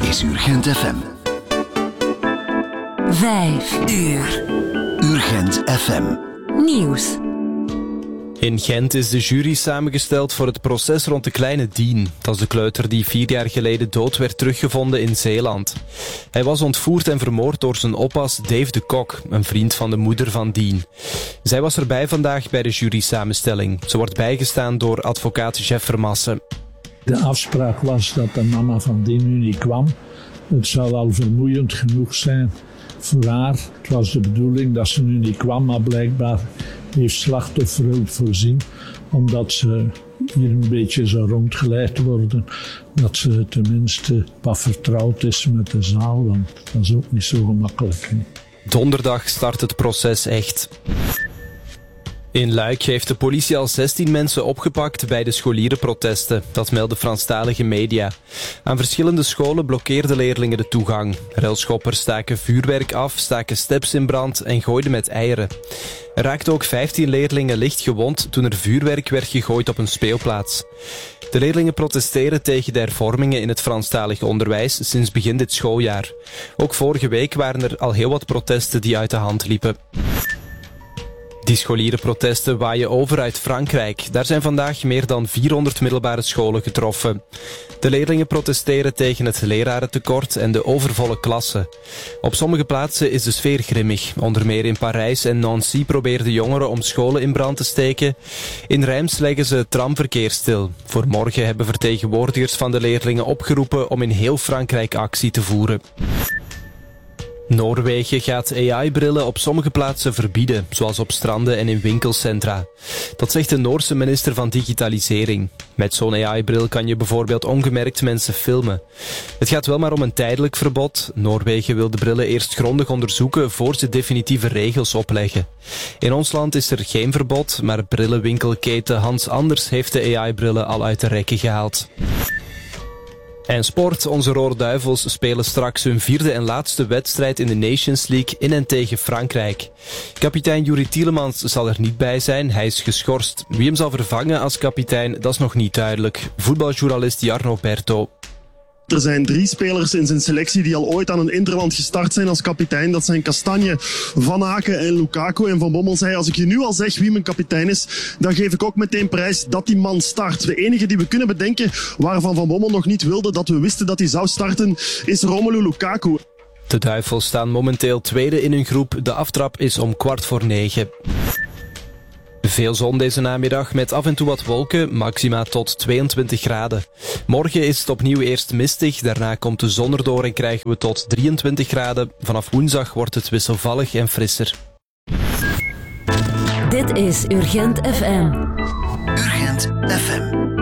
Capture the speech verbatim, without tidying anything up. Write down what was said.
is Urgent F M. Vijf uur. Urgent F M. Nieuws. In Gent is de jury samengesteld voor het proces rond de kleine Dien. Dat is de kleuter die vier jaar geleden dood werd teruggevonden in Zeeland. Hij was ontvoerd en vermoord door zijn oppas Dave de Kok, een vriend van de moeder van Dien. Zij was erbij vandaag bij de jurysamenstelling. Ze wordt bijgestaan door advocaat Jeff Vermassen. De afspraak was dat de mama van Dien nu niet kwam. Het zou al vermoeiend genoeg zijn voor haar. Het was de bedoeling dat ze nu niet kwam, maar blijkbaar heeft slachtofferhulp voorzien, omdat ze hier een beetje zou rondgeleid worden, dat ze tenminste wat vertrouwd is met de zaal, want dat is ook niet zo gemakkelijk. Hè. Donderdag start het proces echt. In Luik heeft de politie al zestien mensen opgepakt bij de scholierenprotesten. Dat melden Franstalige media. Aan verschillende scholen blokkeerden leerlingen de toegang. Relschoppers staken vuurwerk af, staken steps in brand en gooiden met eieren. Er raakten ook vijftien leerlingen licht gewond toen er vuurwerk werd gegooid op een speelplaats. De leerlingen protesteren tegen de hervormingen in het Franstalig onderwijs sinds begin dit schooljaar. Ook vorige week waren er al heel wat protesten die uit de hand liepen. Die scholierenprotesten waaien over uit Frankrijk. Daar zijn vandaag meer dan vierhonderd middelbare scholen getroffen. De leerlingen protesteren tegen het lerarentekort en de overvolle klassen. Op sommige plaatsen is de sfeer grimmig. Onder meer in Parijs en Nancy probeerden jongeren om scholen in brand te steken. In Reims leggen ze het tramverkeer stil. Voor morgen hebben vertegenwoordigers van de leerlingen opgeroepen om in heel Frankrijk actie te voeren. Noorwegen gaat A I-brillen op sommige plaatsen verbieden, zoals op stranden en in winkelcentra. Dat zegt de Noorse minister van Digitalisering. Met zo'n A I-bril kan je bijvoorbeeld ongemerkt mensen filmen. Het gaat wel maar om een tijdelijk verbod. Noorwegen wil de brillen eerst grondig onderzoeken voor ze definitieve regels opleggen. In ons land is er geen verbod, maar brillenwinkelketen Hans Anders heeft de A I-brillen al uit de rekken gehaald. En sport, onze Rode Duivels spelen straks hun vierde en laatste wedstrijd in de Nations League in en tegen Frankrijk. Kapitein Juri Tielemans zal er niet bij zijn, hij is geschorst. Wie hem zal vervangen als kapitein, dat is nog niet duidelijk. Voetbaljournalist Jarno Berto. Er zijn drie spelers in zijn selectie die al ooit aan een interland gestart zijn als kapitein. Dat zijn Kastanje, Van Aken en Lukaku. En Van Bommel zei, als ik je nu al zeg wie mijn kapitein is, dan geef ik ook meteen prijs dat die man start. De enige die we kunnen bedenken waarvan Van Bommel nog niet wilde dat we wisten dat hij zou starten, is Romelu Lukaku. De Duivels staan momenteel tweede in hun groep. De aftrap is om kwart voor negen. Veel zon deze namiddag met af en toe wat wolken, maxima tot tweeëntwintig graden. Morgen is het opnieuw eerst mistig, daarna komt de zon erdoor en krijgen we tot drieëntwintig graden. Vanaf woensdag wordt het wisselvallig en frisser. Dit is Urgent F M. Urgent F M.